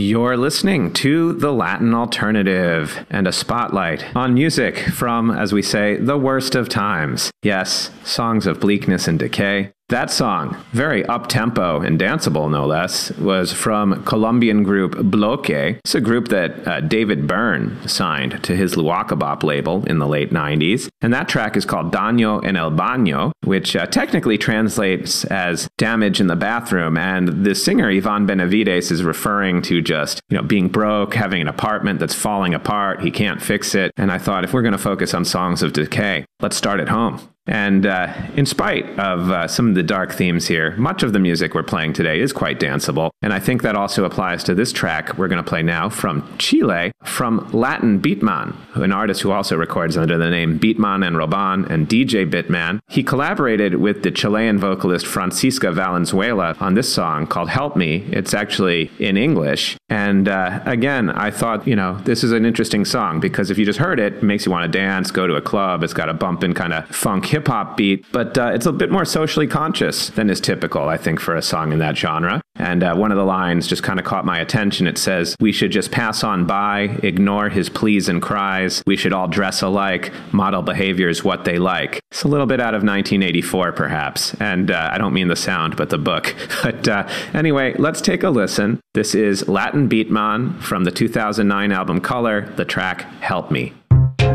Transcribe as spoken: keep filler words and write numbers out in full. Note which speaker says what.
Speaker 1: You're listening to The Latin Alternative and a spotlight on music from, as we say, the worst of times. Yes, songs of bleakness and decay. That song, very up-tempo and danceable, no less, was from Colombian group Bloque. It's a group that uh, David Byrne signed to his Luaka Bop label in the late nineties. And that track is called Daño en el Baño, which uh, technically translates as damage in the bathroom. And the singer, Ivan Benavides, is referring to just, you know, being broke, having an apartment that's falling apart. He can't fix it. And I thought, if we're going to focus on songs of decay, let's start at home. And uh, in spite of uh, some of the dark themes here, much of the music we're playing today is quite danceable. And I think that also applies to this track we're going to play now from Chile, from Latin Beatman, an artist who also records under the name Beatman and Roban and D J Bitman. He collaborated with the Chilean vocalist Francisca Valenzuela on this song called Help Me. It's actually in English. And uh, again, I thought, you know, this is an interesting song because if you just heard it, it makes you want to dance, go to a club. It's got a bumpin' kind of funk hip-hop beat, but uh, it's a bit more socially conscious than is typical, I think, for a song in that genre. And uh, one of the lines just kind of caught my attention. It says, "We should just pass on by, ignore his pleas and cries. We should all dress alike, model behaviors what they like." It's a little bit out of nineteen eighty-four, perhaps. And uh, I don't mean the sound, but the book. But uh, anyway, let's take a listen. This is Latin Beatman from the two thousand nine album Color, the track Help Me.